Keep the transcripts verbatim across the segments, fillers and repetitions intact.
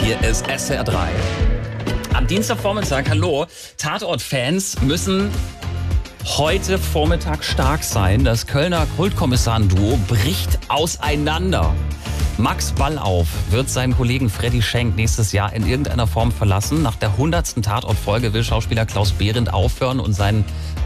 Hier ist S W R drei. Am Dienstagvormittag, hallo, Tatort-Fans müssen heute Vormittag stark sein. Das Kölner Kultkommissaren-Duo bricht auseinander. Max Ballauf wird seinen Kollegen Freddy Schenk nächstes Jahr in irgendeiner Form verlassen. Nach der hundertsten Tatort-Folge will Schauspieler Klaus Behrendt aufhören und seinen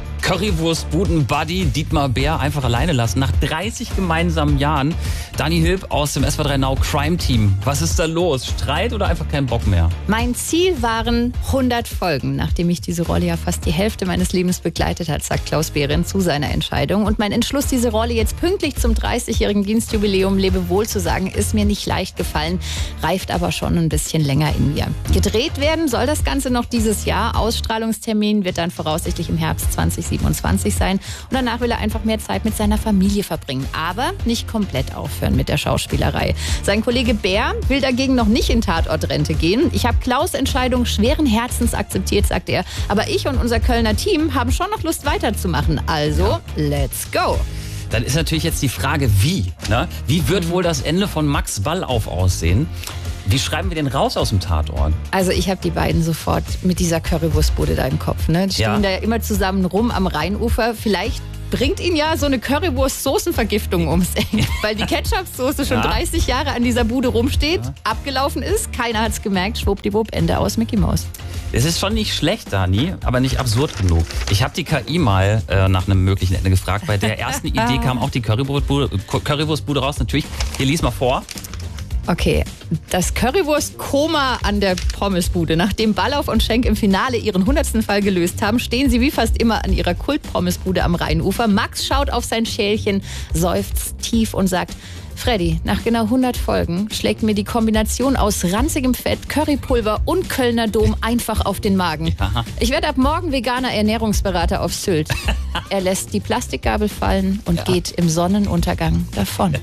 Currywurst-Buden-Buddy Dietmar Bär einfach alleine lassen. Nach dreißig gemeinsamen Jahren. Dani Hilb aus dem S W R drei Now Crime Team. Was ist da los? Streit oder einfach kein Bock mehr? Mein Ziel waren hundert Folgen, nachdem mich diese Rolle ja fast die Hälfte meines Lebens begleitet hat, sagt Klaus Behrendt zu seiner Entscheidung. Und mein Entschluss, diese Rolle jetzt pünktlich zum dreißigjährigen Dienstjubiläum Lebewohl zu sagen, ist mir nicht leicht gefallen, reift aber schon ein bisschen länger in mir. Gedreht werden soll das Ganze noch dieses Jahr. Ausstrahlungstermin wird dann voraussichtlich im Herbst zwanzig siebenundzwanzig sein. Und danach will er einfach mehr Zeit mit seiner Familie verbringen. Aber nicht komplett aufhören mit der Schauspielerei. Sein Kollege Bär will dagegen noch nicht in Tatortrente gehen. Ich habe Klaus' Entscheidung schweren Herzens akzeptiert, sagt er. Aber ich und unser Kölner Team haben schon noch Lust weiterzumachen. Also, let's go. Dann ist natürlich jetzt die Frage, wie? Ne? Wie wird wohl das Ende von Max Ballauf aussehen? Wie schreiben wir den raus aus dem Tatort? Also ich habe die beiden sofort mit dieser Currywurstbude da im Kopf. Ne? Die stehen Ja. da ja immer zusammen rum am Rheinufer. Vielleicht bringt ihn ja so eine Currywurst-Soßenvergiftung ums Eck. Weil die Ketchup-Soße schon Ja. dreißig Jahre an dieser Bude rumsteht, ja. abgelaufen ist. Keiner hat's gemerkt. Schwuppdiwupp, Ende aus Mickey Mouse. Es ist schon nicht schlecht, Dani, aber nicht absurd genug. Ich habe die K I mal äh, nach einem möglichen Ende gefragt. Bei der ersten Idee kam auch die Currywurstbude, Currywurstbude raus. Natürlich, hier lies mal vor. Okay, das Currywurst-Koma an der Pommesbude. Nachdem Ballauf und Schenk im Finale ihren hundertsten Fall gelöst haben, stehen sie wie fast immer an ihrer Kult-Pommesbude am Rheinufer. Max schaut auf sein Schälchen, seufzt tief und sagt: Freddy, nach genau hundert Folgen schlägt mir die Kombination aus ranzigem Fett, Currypulver und Kölner Dom einfach auf den Magen. Ja. Ich werde ab morgen veganer Ernährungsberater auf Sylt. Er lässt die Plastikgabel fallen und ja. geht im Sonnenuntergang davon.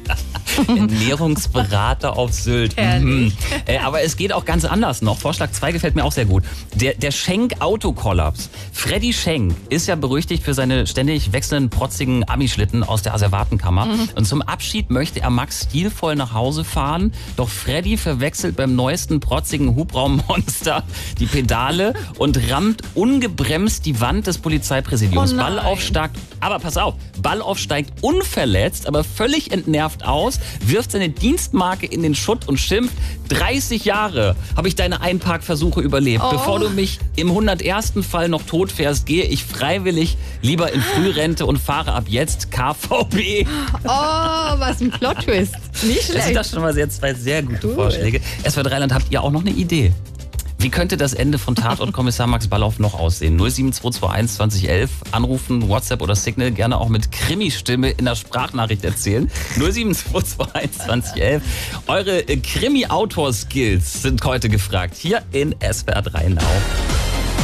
Ernährungsberater auf Sylt. Mhm. Äh, aber es geht auch ganz anders noch. Vorschlag zwei gefällt mir auch sehr gut. Der, der Schenk-Autokollaps. Freddy Schenk ist ja berüchtigt für seine ständig wechselnden, protzigen Ami-Schlitten aus der Asservatenkammer. Mhm. Und zum Abschied möchte er Max stilvoll nach Hause fahren. Doch Freddy verwechselt beim neuesten protzigen Hubraummonster die Pedale und rammt ungebremst die Wand des Polizeipräsidiums. Oh Ballauf steigt, aber pass auf, Ballauf steigt unverletzt, aber völlig entnervt aus, wirft seine Dienstmarke in den Schutt und schimpft: dreißig Jahre habe ich deine Einparkversuche überlebt. Oh. Bevor du mich im hundertersten Fall noch tot fährst, gehe ich freiwillig lieber in Frührente und fahre ab jetzt K V B. Oh, was ein Plot-Twist. Nicht schlecht. Das sind doch schon mal sehr, zwei sehr gute Cool. Vorschläge. S W R drei Land, habt ihr auch noch eine Idee? Wie könnte das Ende von Tatort Kommissar Max Ballauf noch aussehen? null sieben zwei zwei eins zwanzig elf, anrufen, WhatsApp oder Signal, gerne auch mit Krimi-Stimme in der Sprachnachricht erzählen. null sieben zwei zwei eins zwanzig elf. Eure Krimi-Autor-Skills sind heute gefragt, hier in S W R drei Now.